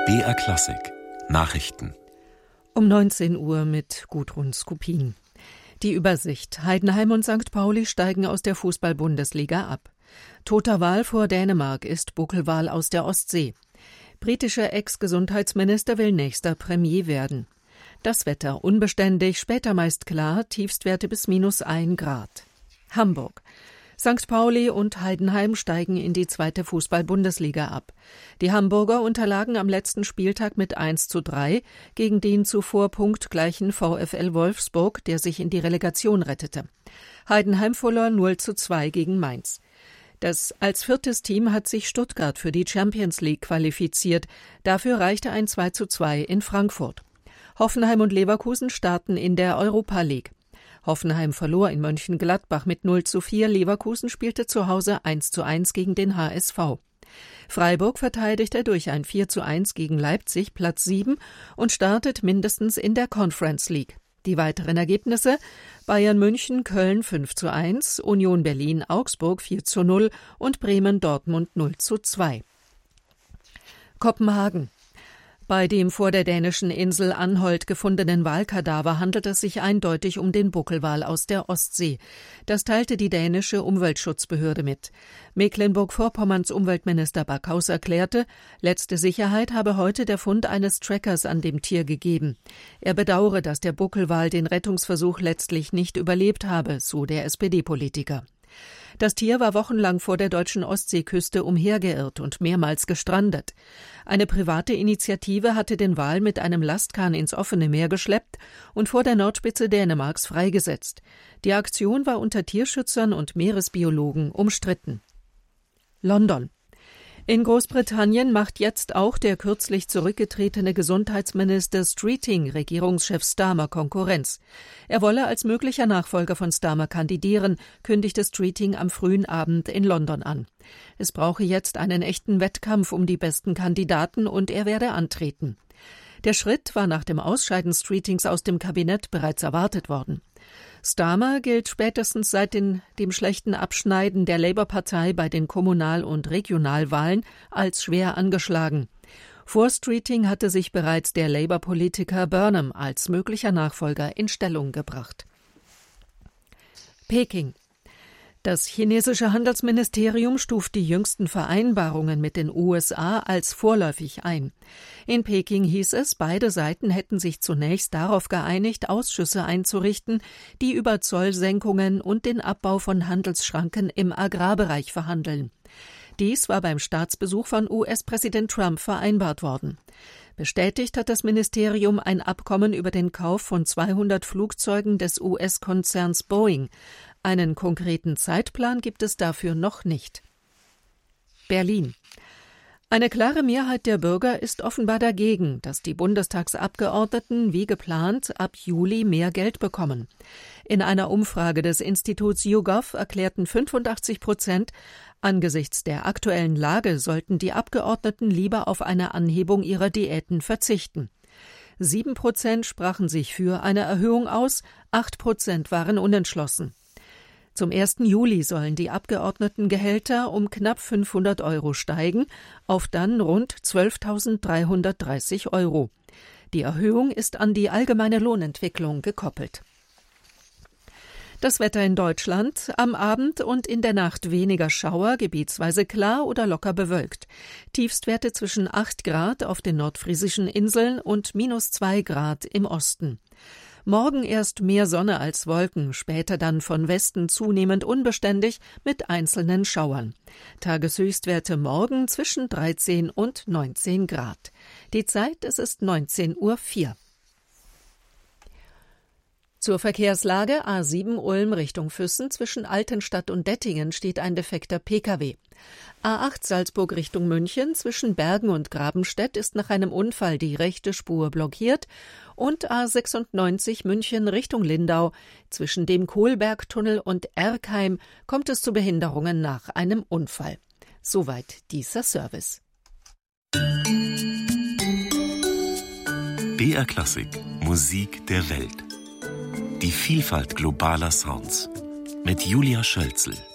BR Klassik Nachrichten um 19 Uhr mit Gudrun Skupin. Die Übersicht: Heidenheim und St. Pauli steigen aus der Fußball-Bundesliga ab. Toter Wal vor Dänemark ist Buckelwal aus der Ostsee. Britischer Ex-Gesundheitsminister will nächster Premier werden. Das Wetter unbeständig, später meist klar, Tiefstwerte bis -1 Grad. Hamburg: St. Pauli und Heidenheim steigen in die zweite Fußball-Bundesliga ab. Die Hamburger unterlagen am letzten Spieltag mit 1:3 gegen den zuvor punktgleichen VfL Wolfsburg, der sich in die Relegation rettete. Heidenheim verlor 0:2 gegen Mainz. Als viertes Team hat sich Stuttgart für die Champions League qualifiziert. Dafür reichte ein 2:2 in Frankfurt. Hoffenheim und Leverkusen starten in der Europa League. Hoffenheim verlor in Mönchengladbach mit 0:4, Leverkusen spielte zu Hause 1:1 gegen den HSV. Freiburg verteidigte durch ein 4:1 gegen Leipzig Platz 7 und startet mindestens in der Conference League. Die weiteren Ergebnisse: Bayern München Köln 5:1, Union Berlin Augsburg 4:0 und Bremen Dortmund 0:2. Kopenhagen: Bei dem vor der dänischen Insel Anholt gefundenen Walkadaver handelt es sich eindeutig um den Buckelwal aus der Ostsee. Das teilte die dänische Umweltschutzbehörde mit. Mecklenburg-Vorpommerns Umweltminister Backhaus erklärte, letzte Sicherheit habe heute der Fund eines Trackers an dem Tier gegeben. Er bedauere, dass der Buckelwal den Rettungsversuch letztlich nicht überlebt habe, so der SPD-Politiker. Das Tier war wochenlang vor der deutschen Ostseeküste umhergeirrt und mehrmals gestrandet. Eine private Initiative hatte den Wal mit einem Lastkahn ins offene Meer geschleppt und vor der Nordspitze Dänemarks freigesetzt. Die Aktion war unter Tierschützern und Meeresbiologen umstritten. London: In Großbritannien macht jetzt auch der kürzlich zurückgetretene Gesundheitsminister Streeting Regierungschef Starmer Konkurrenz. Er wolle als möglicher Nachfolger von Starmer kandidieren, kündigte Streeting am frühen Abend in London an. Es brauche jetzt einen echten Wettkampf um die besten Kandidaten und er werde antreten. Der Schritt war nach dem Ausscheiden Streetings aus dem Kabinett bereits erwartet worden. Starmer gilt spätestens seit dem schlechten Abschneiden der Labour-Partei bei den Kommunal- und Regionalwahlen als schwer angeschlagen. Vor Streeting hatte sich bereits der Labour-Politiker Burnham als möglicher Nachfolger in Stellung gebracht. Peking: Das chinesische Handelsministerium stuft die jüngsten Vereinbarungen mit den USA als vorläufig ein. In Peking hieß es, beide Seiten hätten sich zunächst darauf geeinigt, Ausschüsse einzurichten, die über Zollsenkungen und den Abbau von Handelsschranken im Agrarbereich verhandeln. Dies war beim Staatsbesuch von US-Präsident Trump vereinbart worden. Bestätigt hat das Ministerium ein Abkommen über den Kauf von 200 Flugzeugen des US-Konzerns Boeing. Einen konkreten Zeitplan gibt es dafür noch nicht. Berlin: Eine klare Mehrheit der Bürger ist offenbar dagegen, dass die Bundestagsabgeordneten wie geplant ab Juli mehr Geld bekommen. In einer Umfrage des Instituts YouGov erklärten 85%, angesichts der aktuellen Lage sollten die Abgeordneten lieber auf eine Anhebung ihrer Diäten verzichten. 7% sprachen sich für eine Erhöhung aus, 8% waren unentschlossen. Zum 1. Juli sollen die Abgeordnetengehälter um knapp 500 € steigen, auf dann rund 12.330 €. Die Erhöhung ist an die allgemeine Lohnentwicklung gekoppelt. Das Wetter in Deutschland: Am Abend und in der Nacht weniger Schauer, gebietsweise klar oder locker bewölkt. Tiefstwerte zwischen 8 Grad auf den nordfriesischen Inseln und -2 Grad im Osten. Morgen erst mehr Sonne als Wolken, später dann von Westen zunehmend unbeständig mit einzelnen Schauern. Tageshöchstwerte morgen zwischen 13 und 19 Grad. Die Zeit: es ist 19:04 Uhr. Zur Verkehrslage: A7 Ulm Richtung Füssen, zwischen Altenstadt und Dettingen steht ein defekter Pkw. A8 Salzburg Richtung München, zwischen Bergen und Grabenstedt ist nach einem Unfall die rechte Spur blockiert, und A96 München Richtung Lindau, zwischen dem Kohlbergtunnel und Erkheim kommt es zu Behinderungen nach einem Unfall. Soweit dieser Service. BR Klassik Musik der Welt. Die Vielfalt globaler Sounds mit Julia Schölzel.